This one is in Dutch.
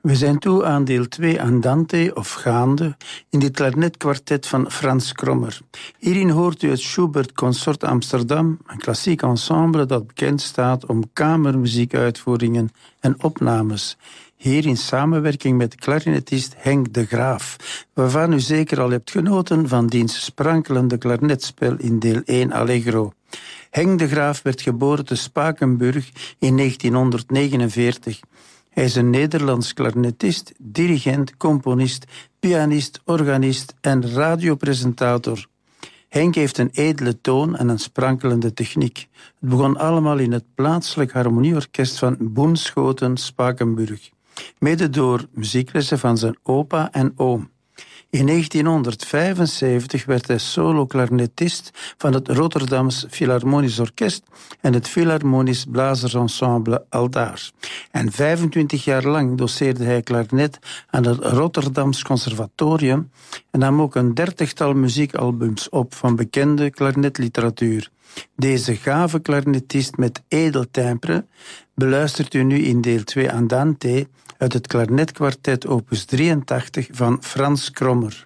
We zijn toe aan deel 2 Andante of Gaande in dit klarinetkwartet van Frans Krommer. Hierin hoort u het Schubert Consort Amsterdam, een klassiek ensemble dat bekend staat om kamermuziekuitvoeringen en opnames. Hier in samenwerking met klarinetist Henk de Graaf, waarvan u zeker al hebt genoten van diens sprankelende klarinetspel in deel 1 Allegro. Henk de Graaf werd geboren te Spakenburg in 1949. Hij is een Nederlands klarinetist, dirigent, componist, pianist, organist en radiopresentator. Henk heeft een edele toon en een sprankelende techniek. Het begon allemaal in het plaatselijk harmonieorkest van Boenschoten, Spakenburg. Mede door muzieklessen van zijn opa en oom. In 1975 werd hij solo-klarinetist van het Rotterdams Philharmonisch Orkest en het Philharmonisch Blazersensemble Aldaar. En 25 jaar lang doceerde hij klarinet aan het Rotterdams Conservatorium en nam ook een 30-tal muziekalbums op van bekende klarinetliteratuur. Deze gave klarinetist met edel timbre beluistert u nu in deel 2 Andante uit het klarinetkwartet opus 83 van Frans Krommer.